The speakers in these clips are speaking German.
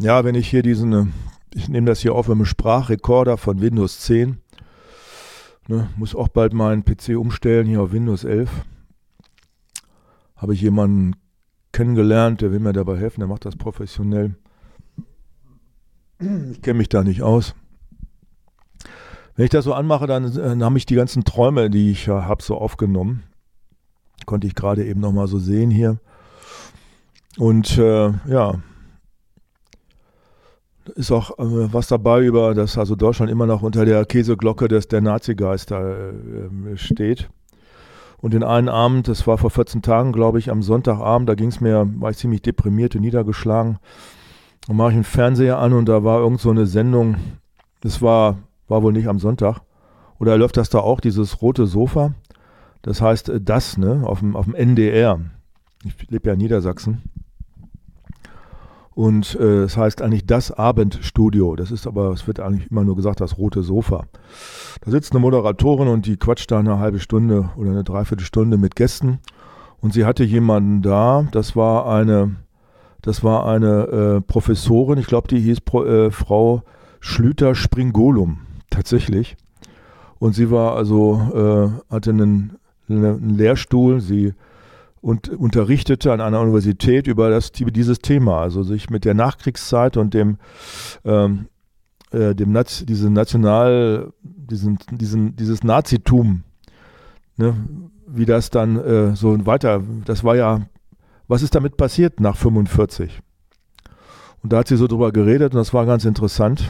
Ja, wenn ich hier ich nehme das hier auf mit einem Sprachrekorder von Windows 10. Ne, muss auch bald meinen PC umstellen, hier auf Windows 11. Habe ich jemanden kennengelernt, der will mir dabei helfen, der macht das professionell. Ich kenne mich da nicht aus. Wenn ich das so anmache, dann habe ich die ganzen Träume, die ich habe, so aufgenommen. Konnte ich gerade eben nochmal so sehen hier. Und ja, ist auch was dabei, über das also Deutschland immer noch unter der Käseglocke der Nazigeister steht. Und den einen Abend, das war vor 14 Tagen, glaube ich, am Sonntagabend, war ich ziemlich deprimiert und niedergeschlagen. Und mache ich einen Fernseher an und da war irgend so eine Sendung, das war wohl nicht am Sonntag. Oder läuft das da auch, dieses rote Sofa? Das heißt das, ne, auf dem NDR. Ich lebe ja in Niedersachsen. Und es heißt eigentlich das Abendstudio. Es wird eigentlich immer nur gesagt, das rote Sofa. Da sitzt eine Moderatorin und die quatscht da eine halbe Stunde oder eine Dreiviertelstunde mit Gästen. Und sie hatte jemanden da, das war eine Professorin, ich glaube, die hieß Frau Schlüter-Springolum, tatsächlich. Und sie war hatte einen Lehrstuhl, sie unterrichtete an einer Universität über dieses Thema, also sich mit der Nachkriegszeit und dieses Nazitum, ne, wie das dann so weiter, das war ja, was ist damit passiert nach 45? Und da hat sie so drüber geredet und das war ganz interessant.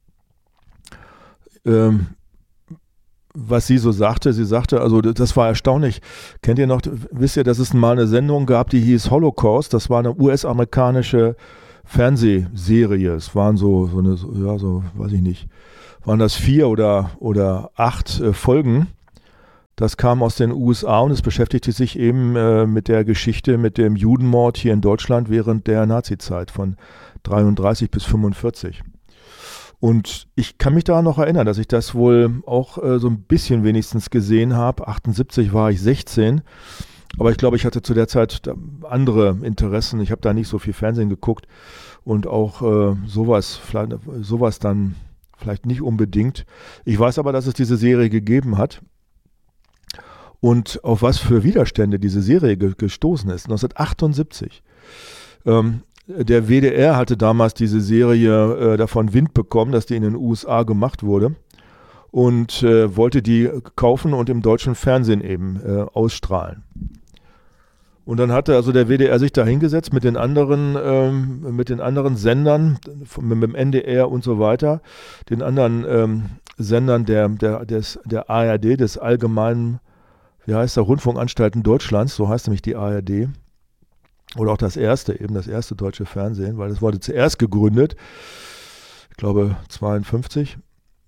Was sie so sagte, also das war erstaunlich. Wisst ihr, dass es mal eine Sendung gab, die hieß Holocaust, das war eine US-amerikanische Fernsehserie. Es waren weiß ich nicht, waren das 4 oder 8 Folgen. Das kam aus den USA und es beschäftigte sich eben mit der Geschichte, mit dem Judenmord hier in Deutschland während der Nazizeit von 33 bis 45. Und ich kann mich daran noch erinnern, dass ich das wohl auch so ein bisschen wenigstens gesehen habe. 78 war ich 16, aber ich glaube, ich hatte zu der Zeit andere Interessen. Ich habe da nicht so viel Fernsehen geguckt und auch sowas dann vielleicht nicht unbedingt. Ich weiß aber, dass es diese Serie gegeben hat und auf was für Widerstände diese Serie gestoßen ist. 1978. Der WDR hatte damals diese Serie davon Wind bekommen, dass die in den USA gemacht wurde und wollte die kaufen und im deutschen Fernsehen eben ausstrahlen. Und dann hatte also der WDR sich da hingesetzt mit den anderen Sendern, mit dem NDR und so weiter, den anderen Sendern der ARD, des Allgemeinen, wie heißt der, Rundfunkanstalten Deutschlands, so heißt nämlich die ARD. Oder auch das erste deutsche Fernsehen, weil das wurde zuerst gegründet, ich glaube 52.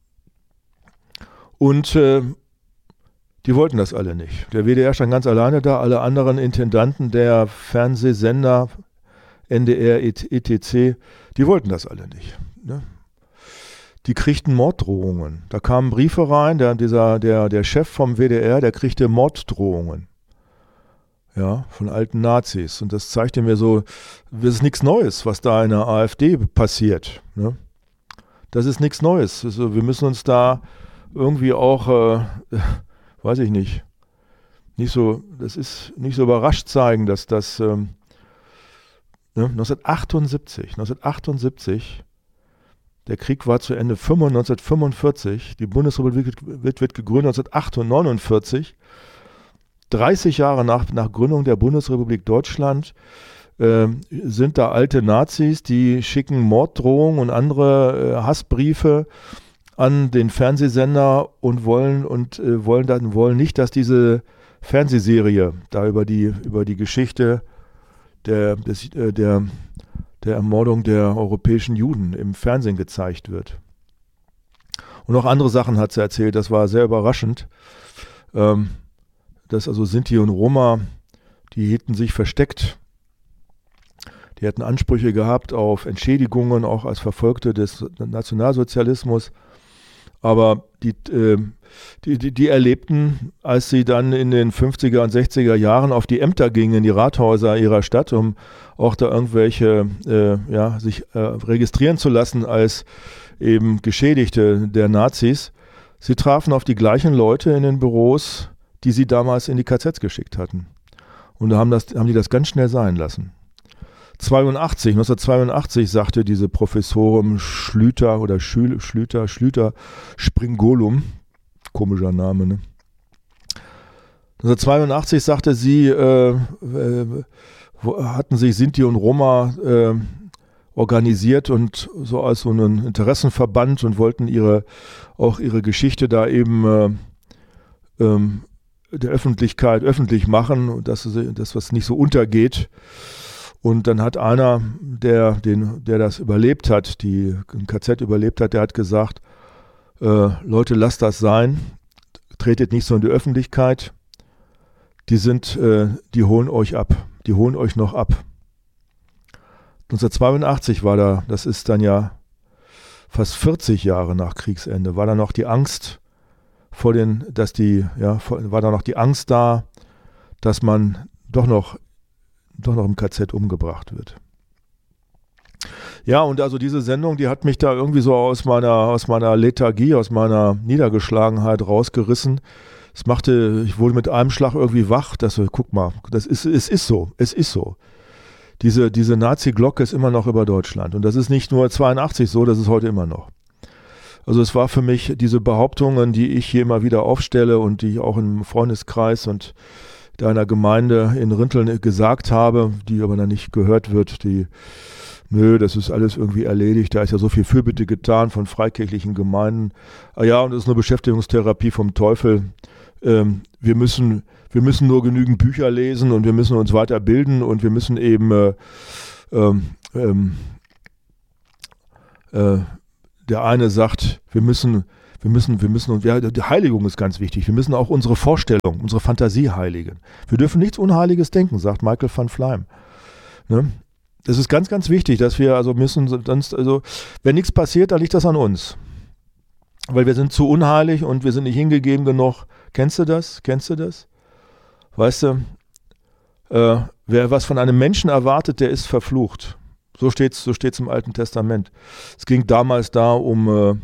Und die wollten das alle nicht. Der WDR stand ganz alleine da, alle anderen Intendanten der Fernsehsender, NDR, etc., die wollten das alle nicht. Ne? Die kriegten Morddrohungen. Da kamen Briefe rein, der Chef vom WDR, der kriegte Morddrohungen. Ja, von alten Nazis. Und das zeigte mir so, das ist nichts Neues, was da in der AfD passiert. Ne? Das ist nichts Neues. Also wir müssen uns da irgendwie auch, weiß ich nicht so überrascht zeigen, dass das 1978, der Krieg war zu Ende, 1945, die Bundesrepublik wird gegründet 1949. 30 Jahre nach Gründung der Bundesrepublik Deutschland sind da alte Nazis, die schicken Morddrohungen und andere Hassbriefe an den Fernsehsender und wollen nicht, dass diese Fernsehserie da über die Geschichte der Ermordung der europäischen Juden im Fernsehen gezeigt wird. Und auch andere Sachen hat sie erzählt, das war sehr überraschend. Dass also Sinti und Roma, die hielten sich versteckt. Die hatten Ansprüche gehabt auf Entschädigungen, auch als Verfolgte des Nationalsozialismus. Aber die erlebten, als sie dann in den 50er und 60er Jahren auf die Ämter gingen, in die Rathäuser ihrer Stadt, um auch da irgendwelche, sich registrieren zu lassen als eben Geschädigte der Nazis. Sie trafen auf die gleichen Leute in den Büros, die sie damals in die KZs geschickt hatten. Und da haben die das ganz schnell sein lassen. 1982 sagte diese Professorin Schlüter Springolum, komischer Name, ne? 1982 sagte sie, hatten sich Sinti und Roma organisiert und so als so einen Interessenverband und wollten ihre Geschichte da eben der Öffentlichkeit öffentlich machen und dass was nicht so untergeht. Und dann hat einer, der das überlebt hat, die im KZ überlebt hat, der hat gesagt, Leute, lasst das sein, tretet nicht so in die Öffentlichkeit, die holen euch ab, die holen euch noch ab. 1982 war da, das ist dann ja fast 40 Jahre nach Kriegsende, war da noch die Angst war da noch die Angst da, dass man doch noch im KZ umgebracht wird. Ja, und also diese Sendung, die hat mich da irgendwie so aus meiner Lethargie, aus meiner Niedergeschlagenheit rausgerissen. Ich wurde mit einem Schlag irgendwie wach, guck mal, es ist so. Diese Nazi-Glocke ist immer noch über Deutschland. Und das ist nicht nur 82 so, das ist heute immer noch. Also es war für mich diese Behauptungen, die ich hier immer wieder aufstelle und die ich auch im Freundeskreis und einer Gemeinde in Rinteln gesagt habe, die aber dann nicht gehört wird, das ist alles irgendwie erledigt, da ist ja so viel Fürbitte getan von freikirchlichen Gemeinden. Und das ist eine Beschäftigungstherapie vom Teufel. Wir müssen nur genügend Bücher lesen und wir müssen uns weiterbilden und wir müssen eben der eine sagt, die Heiligung ist ganz wichtig. Wir müssen auch unsere Vorstellung, unsere Fantasie heiligen. Wir dürfen nichts Unheiliges denken, sagt Michael van Fleim. Ne? Das ist ganz, ganz wichtig, dass wir wenn nichts passiert, dann liegt das an uns. Weil wir sind zu unheilig und wir sind nicht hingegeben genug. Kennst du das? Weißt du, wer was von einem Menschen erwartet, der ist verflucht. So steht's im Alten Testament. Es ging damals um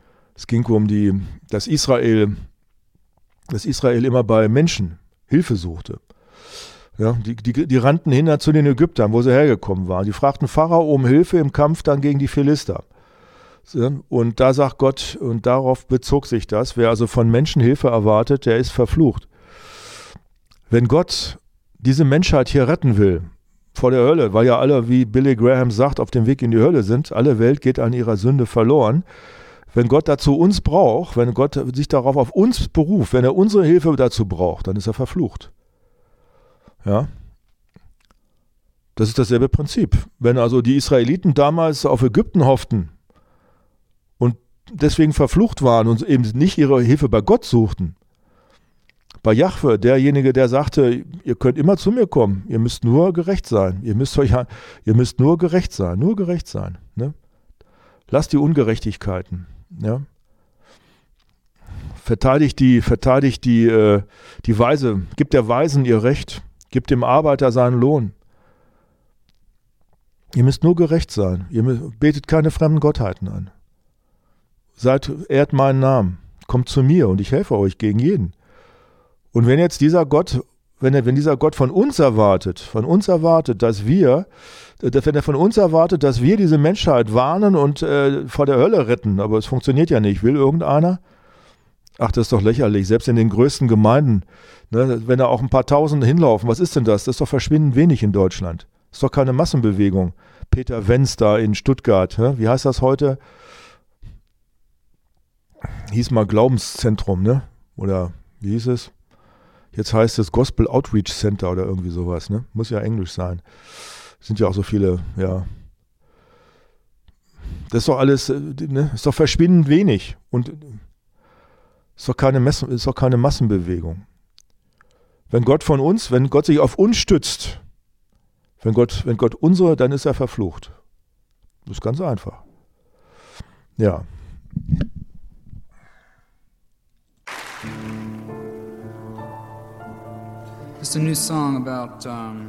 dass Israel immer bei Menschen Hilfe suchte. Ja, die rannten hin zu den Ägyptern, wo sie hergekommen waren. Die fragten Pharao um Hilfe im Kampf dann gegen die Philister. Und da sagt Gott, und darauf bezog sich das, wer also von Menschen Hilfe erwartet, der ist verflucht. Wenn Gott diese Menschheit hier retten will, vor der Hölle, weil ja alle, wie Billy Graham sagt, auf dem Weg in die Hölle sind, alle Welt geht an ihrer Sünde verloren. Wenn Gott dazu uns braucht, wenn Gott sich darauf auf uns beruft, wenn er unsere Hilfe dazu braucht, dann ist er verflucht. Ja. Das ist dasselbe Prinzip. Wenn also die Israeliten damals auf Ägypten hofften und deswegen verflucht waren und eben nicht ihre Hilfe bei Gott suchten, bei Jahwe, derjenige, der sagte, ihr könnt immer zu mir kommen, ihr müsst nur gerecht sein, ihr müsst nur gerecht sein. Ne? Lasst die Ungerechtigkeiten. Ja? Verteidigt die Weise, gibt der Weisen ihr Recht, gibt dem Arbeiter seinen Lohn. Ihr müsst nur gerecht sein, betet keine fremden Gottheiten an. Ehrt meinen Namen, kommt zu mir und ich helfe euch gegen jeden. Und wenn jetzt dieser Gott, wenn dieser Gott von uns erwartet, dass wir diese Menschheit warnen und vor der Hölle retten, aber es funktioniert ja nicht, will irgendeiner? Ach, das ist doch lächerlich, selbst in den größten Gemeinden, ne, wenn da auch ein paar Tausende hinlaufen, was ist denn das? Das ist doch verschwindend wenig in Deutschland. Das ist doch keine Massenbewegung. Peter Wenz da in Stuttgart, ne? Wie heißt das heute? Hieß mal Glaubenszentrum, ne? Oder wie hieß es? Jetzt heißt es Gospel Outreach Center oder irgendwie sowas, ne? Muss ja Englisch sein. Sind ja auch so viele, ja. Das ist doch alles, ne? Ist doch verschwindend wenig. Und ist doch keine Massenbewegung. Wenn Gott sich auf uns stützt, dann ist er verflucht. Das ist ganz einfach. Ja. It's a new song about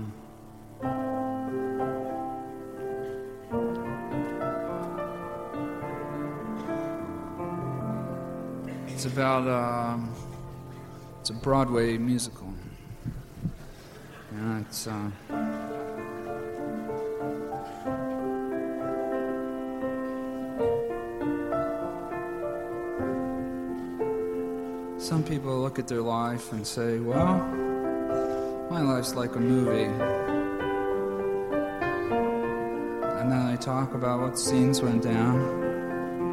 it's a Broadway musical. And it's some people look at their life and say, well, my life's like a movie. And then they talk about what scenes went down.